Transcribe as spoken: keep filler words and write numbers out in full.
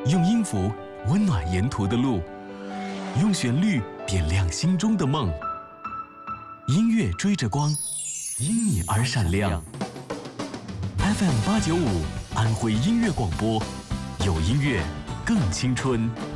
用音符温暖沿途的路，用旋律点亮心中的梦。音乐追着光，因你而闪亮。F M 八九五，安徽音乐广播，有音乐更青春。